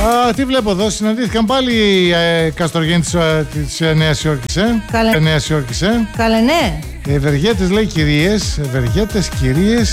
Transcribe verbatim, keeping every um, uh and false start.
Α, τι βλέπω εδώ, συναντήθηκαν πάλι οι ε, Καστοργένοι της, ε, της ε, Νέας Υόρκης, ε. Καλέ. Ε, Νέας Υόρκης, ε. Καλέ, ναι. Ευεργέτες, λέει, κυρίες, ευεργέτες, κυρίες.